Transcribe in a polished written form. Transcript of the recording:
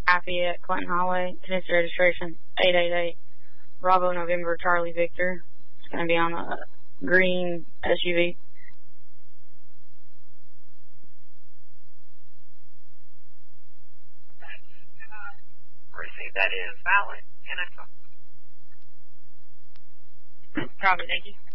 Lafayette, Clinton Highway. Tennessee registration 888 Bravo November Charlie Victor. It's going to be on a green SUV. Receive, that is valid. And I Copy, thank you.